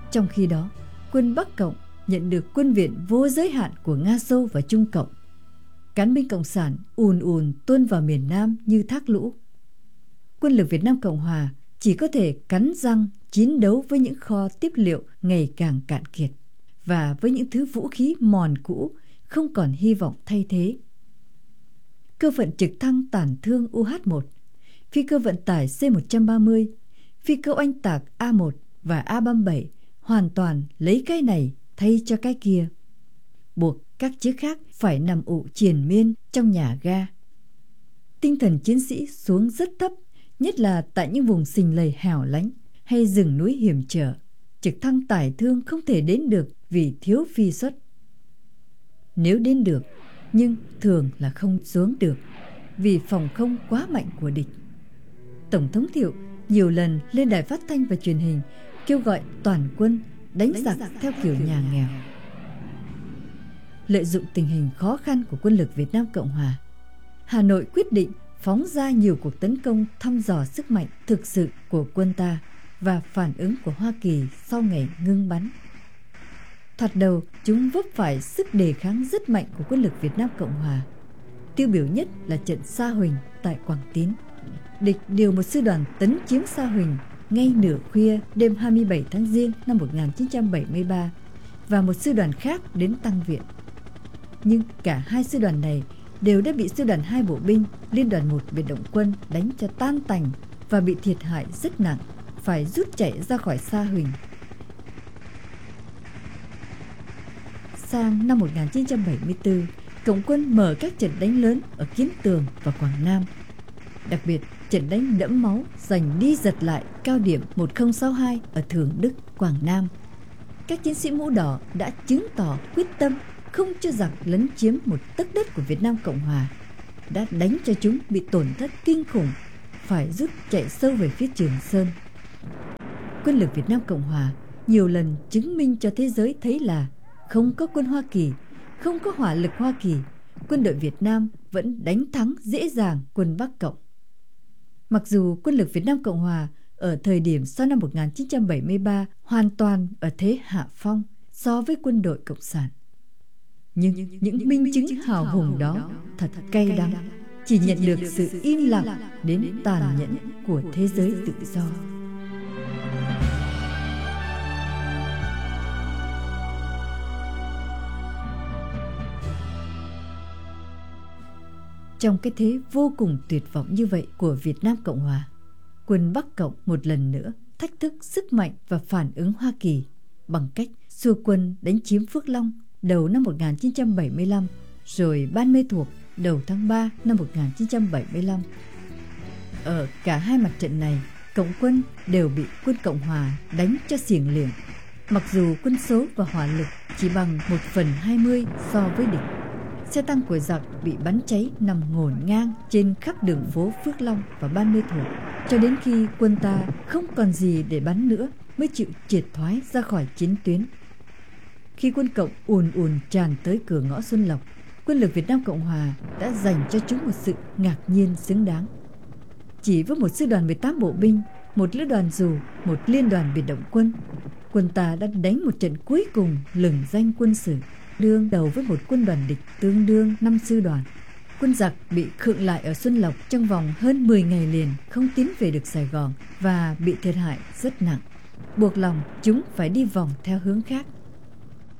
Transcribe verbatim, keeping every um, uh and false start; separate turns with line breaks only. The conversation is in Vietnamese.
Trong khi đó, quân Bắc Cộng nhận được quân viện vô giới hạn của Nga Xô và Trung Cộng. Cán binh Cộng sản ùn ùn tuôn vào miền Nam như thác lũ. Quân lực Việt Nam Cộng Hòa chỉ có thể cắn răng chiến đấu với những kho tiếp liệu ngày càng cạn kiệt và với những thứ vũ khí mòn cũ không còn hy vọng thay thế. Cơ phận trực thăng tản thương U H một, phi cơ vận tải C một trăm ba mươi, phi cơ oanh tạc A một và A ba mươi bảy hoàn toàn lấy cái này thay cho cái kia, buộc các chiếc khác phải nằm ụ triền miên trong nhà ga. Tinh thần chiến sĩ xuống rất thấp, nhất là tại những vùng xình lầy hẻo lánh hay rừng núi hiểm trở. Trực thăng tải thương không thể đến được vì thiếu phi suất. Nếu đến được, nhưng thường là không xuống được vì phòng không quá mạnh của địch. Tổng thống Thiệu nhiều lần lên đài phát thanh và truyền hình kêu gọi toàn quân đánh giặc theo kiểu nhà nghèo. Lợi dụng tình hình khó khăn của quân lực Việt Nam Cộng Hòa, Hà Nội quyết định phóng ra nhiều cuộc tấn công thăm dò sức mạnh thực sự của quân ta và phản ứng của Hoa Kỳ sau ngày ngưng bắn. Thoạt đầu, chúng vấp phải sức đề kháng rất mạnh của quân lực Việt Nam Cộng Hòa. Tiêu biểu nhất là trận Sa Huỳnh tại Quảng Tín. Địch điều một sư đoàn tấn chiếm Sa Huỳnh ngay nửa khuya đêm hai mươi bảy tháng Giêng năm một nghìn chín trăm bảy mươi ba và một sư đoàn khác đến tăng viện. Nhưng cả hai sư đoàn này đều đã bị sư đoàn hai bộ binh Liên đoàn một biệt động quân đánh cho tan tành và bị thiệt hại rất nặng, phải rút chạy ra khỏi Sa Huỳnh. Sang năm một nghìn chín trăm bảy mươi tư, Cộng quân mở các trận đánh lớn ở Kiến Tường và Quảng Nam. Đặc biệt, trận đánh đẫm máu giành đi giật lại cao điểm một không sáu hai ở Thường Đức, Quảng Nam. Các chiến sĩ mũ đỏ đã chứng tỏ quyết tâm không cho giặc lấn chiếm một tấc đất của Việt Nam Cộng Hòa, đã đánh cho chúng bị tổn thất kinh khủng, phải rút chạy sâu về phía Trường Sơn. Quân lực Việt Nam Cộng Hòa nhiều lần chứng minh cho thế giới thấy là không có quân Hoa Kỳ, không có hỏa lực Hoa Kỳ, quân đội Việt Nam vẫn đánh thắng dễ dàng quân Bắc Cộng. Mặc dù quân lực Việt Nam Cộng Hòa ở thời điểm sau năm một nghìn chín trăm bảy mươi ba hoàn toàn ở thế hạ phong so với quân đội Cộng sản, nhưng những minh chứng hào hùng đó thật cay đắng, chỉ nhận được sự im lặng đến tàn nhẫn của thế giới tự do. Trong cái thế vô cùng tuyệt vọng như vậy của Việt Nam Cộng Hòa, quân Bắc Cộng một lần nữa thách thức sức mạnh và phản ứng Hoa Kỳ bằng cách xua quân đánh chiếm Phước Long đầu năm một nghìn chín trăm bảy mươi lăm, rồi Ban Mê Thuột đầu tháng ba năm một nghìn chín trăm bảy mươi lăm. Ở cả hai mặt trận này, Cộng quân đều bị quân Cộng Hòa đánh cho xiềng liệng, mặc dù quân số và hỏa lực chỉ bằng một phần hai mươi so với địch. Xe tăng của giặc bị bắn cháy nằm ngổn ngang trên khắp đường phố Phước Long và Ban Mê Thuột, cho đến khi quân ta không còn gì để bắn nữa mới chịu triệt thoái ra khỏi chiến tuyến. Khi quân Cộng ùn ùn tràn tới cửa ngõ Xuân Lộc, quân lực Việt Nam Cộng Hòa đã dành cho chúng một sự ngạc nhiên xứng đáng. Chỉ với một sư đoàn mười tám bộ binh, một lữ đoàn dù, một liên đoàn biệt động quân, quân ta đã đánh một trận cuối cùng lừng danh quân sử, đương đầu với một quân đoàn địch tương đương năm sư đoàn. Quân giặc bị khựng lại ở Xuân Lộc trong vòng hơn mười ngày liền, không tiến về được Sài Gòn và bị thiệt hại rất nặng, buộc lòng chúng phải đi vòng theo hướng khác.